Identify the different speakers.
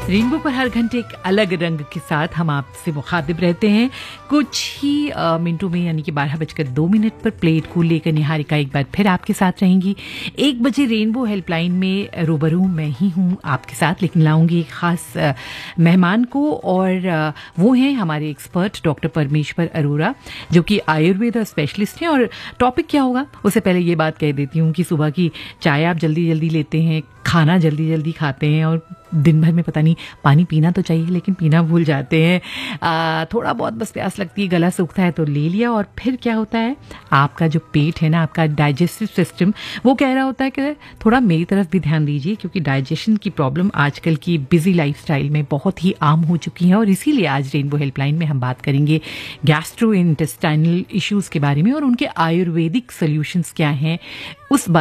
Speaker 1: Rainbow पर हर घंटे एक अलग रंग के साथ हम आपसे मुखातिब रहते हैं। कुछ ही मिनटों में यानी कि 12:02 पर प्लेट को लेकर निहारिका एक बार फिर आपके साथ रहेंगी। 1 बजे रेनबो हेल्पलाइन में रूबरू मैं ही हूँ आपके साथ, लेकिन लाऊंगी एक खास मेहमान को, और वो हैं हमारे एक्सपर्ट डॉक्टर परमेश्वर अरोरा, जो कि आयुर्वेद स्पेशलिस्ट हैं। और टॉपिक क्या होगा उससे पहले ये बात कह देती हूँ कि सुबह की चाय आप जल्दी जल्दी लेते हैं, खाना जल्दी जल्दी खाते हैं, और दिन भर में पता नहीं पानी पीना तो चाहिए लेकिन पीना भूल जाते हैं। थोड़ा बहुत बस प्यास लगती है, गला सूखता है तो ले लिया, और फिर क्या होता है, आपका जो पेट है ना, आपका डाइजेस्टिव सिस्टम, वो कह रहा होता है कि थोड़ा मेरी तरफ भी ध्यान दीजिए, क्योंकि डाइजेशन की प्रॉब्लम आजकल की बिजी लाइफस्टाइल में बहुत ही आम हो चुकी है। और इसीलिए आज रेनबो हेल्पलाइन में हम बात करेंगे गैस्ट्रो इंटेस्टाइनल इश्यूज के बारे में और उनके आयुर्वेदिक सोल्यूशंस क्या हैं, उस